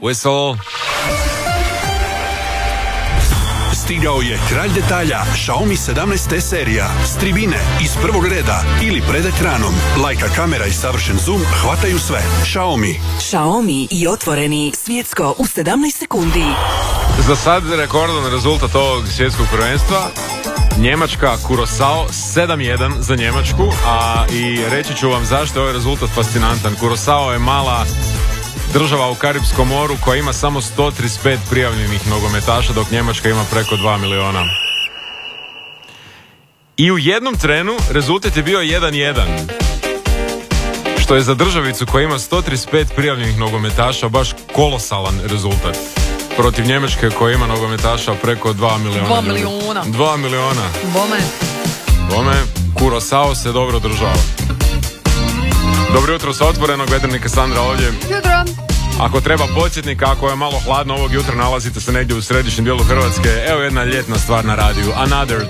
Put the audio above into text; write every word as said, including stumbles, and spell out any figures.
Whistle. Stigao je kralj detalja, Xiaomi sedamnaest te serija. S tribine, iz prvog reda ili pred ekranom. Lajka kamera i savršen zoom hvataju sve. Xiaomi. Xiaomi i otvoreni svjetsko u sedamnaest sekundi. Za sad rekordan rezultat ovog svjetskog prvenstva. Njemačka, Curaçao, sedam jedan za Njemačku, a i reći ću vam zašto je ovaj rezultat fascinantan. Curaçao je mala država u Karipskom moru koja ima samo sto trideset pet prijavljenih nogometaša, dok Njemačka ima preko dva miliona. I u jednom trenu rezultat je bio jedan jedan. Što je za državicu koja ima sto trideset pet prijavljenih nogometaša baš kolosalan rezultat. Protiv Njemačke koja ima nogometaša preko dva miliona. dva miliona. dva miliona. Bome. Bome, Curaçao se dobro držao. Dobro jutro sa Otvorenog, veternika Sandra ovdje. Jutro. Ako treba podsjetnika, ako je malo hladno ovog jutra, nalazite se negdje u središnjem dijelu Hrvatske, evo jedna ljetna stvar na radiju. Another